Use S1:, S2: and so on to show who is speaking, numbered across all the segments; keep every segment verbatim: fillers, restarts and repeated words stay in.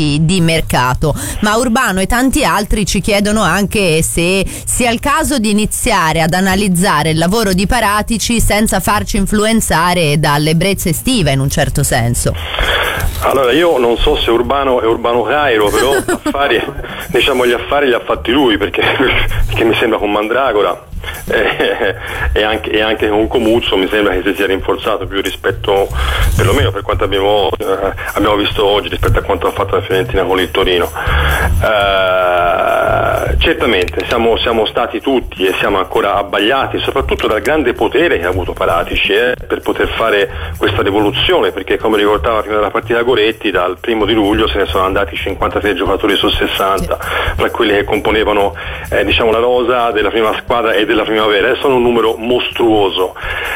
S1: di mercato. Ma Urbano e tanti altri ci chiedono anche se sia il caso di iniziare ad analizzare il lavoro di Paratici senza farci influenzare dall'ebbrezza estiva, in un certo senso.
S2: Allora, io non so se Urbano è Urbano Cairo, però affari, diciamo gli affari li ha fatti lui, perché, perché mi sembra con Mandragora eh, e, anche, e anche con Comuzzo mi sembra che si sia rinforzato più rispetto, perlomeno per quanto abbiamo, eh, abbiamo visto oggi, rispetto a quanto ha fatto la Fiorentina con il Torino. Eh, certamente siamo, siamo stati tutti e siamo ancora abbagliati soprattutto dal grande potere che ha avuto Paratici eh, per poter fare questa rivoluzione, perché come ricordava prima della partita Goretti, dal primo di luglio se ne sono andati cinquantatré giocatori su sessanta, tra quelli che componevano eh, diciamo la rosa della prima squadra e della primavera. Sono un numero mostruoso.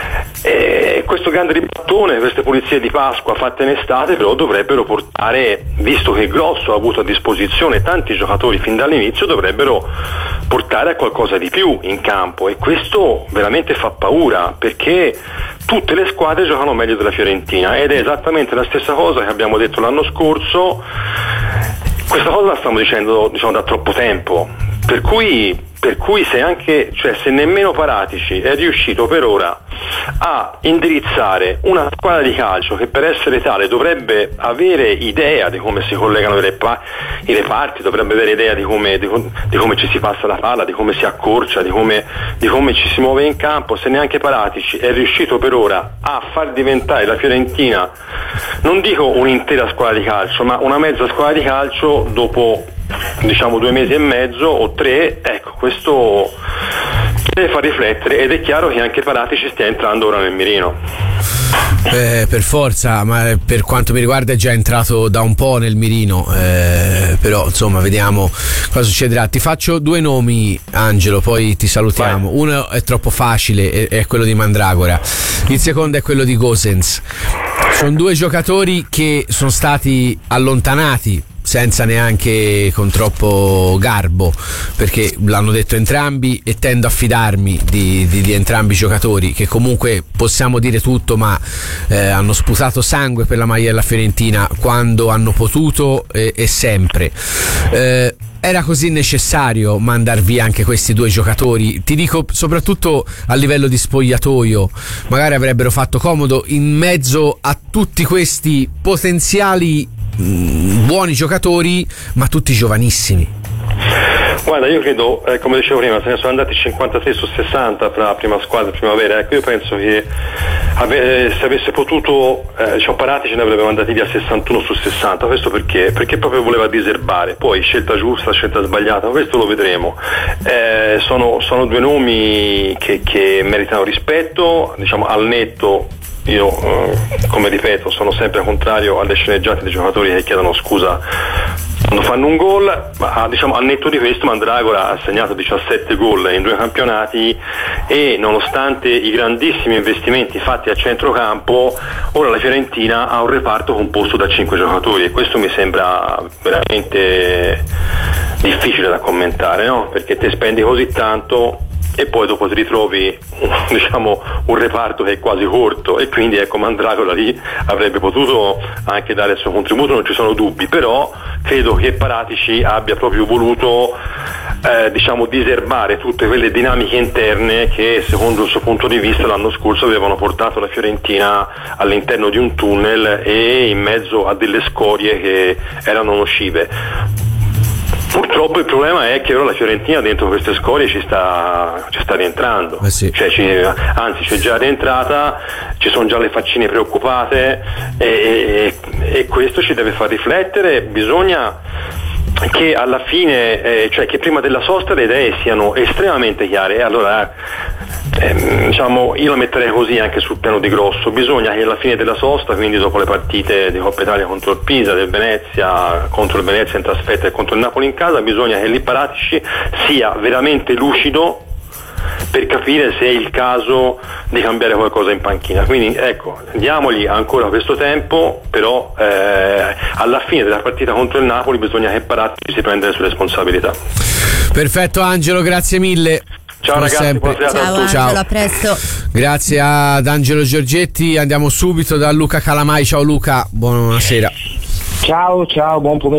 S2: E questo grande ribattone, queste pulizie di Pasqua fatte in estate però dovrebbero portare, visto che Grosso ha avuto a disposizione tanti giocatori fin dall'inizio, dovrebbero portare a qualcosa di più in campo, e questo veramente fa paura, perché tutte le squadre giocano meglio della Fiorentina ed è esattamente la stessa cosa che abbiamo detto l'anno scorso. Questa cosa la stiamo dicendo diciamo da troppo tempo, per cui per cui se anche, cioè se nemmeno Paratici è riuscito per ora a indirizzare una squadra di calcio che per essere tale dovrebbe avere idea di come si collegano i, repa- i reparti, dovrebbe avere idea di come, di, di come ci si passa la palla, di come si accorcia, di come, di come ci si muove in campo, se neanche Paratici è riuscito per ora a far diventare la Fiorentina, non dico un'intera squadra di calcio, ma una mezza squadra di calcio dopo diciamo due mesi e mezzo o tre, ecco, questo deve far riflettere, ed è chiaro che anche Paratici stia entrando ora nel mirino.
S3: Eh, per forza, ma per quanto mi riguarda è già entrato da un po' nel mirino, eh, però insomma vediamo cosa succederà. Ti faccio due nomi, Angelo, poi ti salutiamo. Vai. Uno è troppo facile, è, è quello di Mandragora, il secondo è quello di Gosens. Sono due giocatori che sono stati allontanati senza neanche con troppo garbo, perché l'hanno detto entrambi, e tendo a fidarmi di, di, di entrambi i giocatori, che comunque possiamo dire tutto, ma eh, hanno sputato sangue per la maglia della Fiorentina quando hanno potuto e, e sempre. Eh, Era così necessario mandar via anche questi due giocatori? Ti dico soprattutto a livello di spogliatoio, magari avrebbero fatto comodo in mezzo a tutti questi potenziali mh, buoni giocatori, ma tutti giovanissimi.
S2: Guarda, io credo, eh, come dicevo prima, se ne sono andati cinquantasei su sessanta fra prima squadra e primavera. Ecco, io penso che ave- se avesse potuto, eh, diciamo, Paratici ne avrebbe mandati via sessantuno su sessanta. Questo perché? Perché proprio voleva diserbare. Poi scelta giusta, scelta sbagliata, questo lo vedremo. Eh, sono, sono due nomi che, che meritano rispetto, diciamo, al netto. Io, eh, come ripeto, sono sempre contrario alle sceneggiate dei giocatori che chiedono scusa quando fanno un gol, ma diciamo al netto di questo Mandragora ha segnato diciassette gol in due campionati, e nonostante i grandissimi investimenti fatti a centrocampo, ora la Fiorentina ha un reparto composto da cinque giocatori, e questo mi sembra veramente difficile da commentare, no? Perché te spendi così tanto e poi dopo ti ritrovi diciamo un reparto che è quasi corto, e quindi ecco, Mandragora lì avrebbe potuto anche dare il suo contributo, non ci sono dubbi, però credo che Paratici abbia proprio voluto eh, diciamo diserbare tutte quelle dinamiche interne che secondo il suo punto di vista l'anno scorso avevano portato la Fiorentina all'interno di un tunnel e in mezzo a delle scorie che erano nocive. Purtroppo il problema è che ora la Fiorentina dentro queste scorie ci sta, ci sta rientrando,
S3: eh sì.
S2: cioè ci, anzi c'è già rientrata, ci sono già le faccine preoccupate, e, e, e questo ci deve far riflettere. Bisogna che alla fine, eh, cioè che prima della sosta le idee siano estremamente chiare. Allora eh, diciamo, io la metterei così anche sul piano di Grosso: bisogna che alla fine della sosta, quindi dopo le partite di Coppa Italia contro il Pisa, del Venezia, contro il Venezia in trasferta e contro il Napoli in casa, bisogna che lì Paratici sia veramente lucido per capire se è il caso di cambiare qualcosa in panchina. Quindi ecco, diamogli ancora questo tempo, però eh, alla fine della partita contro il Napoli bisogna che Paratici si prenda le sue responsabilità.
S3: Perfetto Angelo, grazie mille.
S2: Ciao
S3: come
S2: ragazzi,
S3: sempre.
S2: buona serata a tutti.
S1: Ciao Angelo, a presto.
S3: Grazie ad Angelo Giorgetti. Andiamo subito da Luca Calamai. Ciao Luca, buonasera.
S4: Ciao, ciao, buon pomeriggio.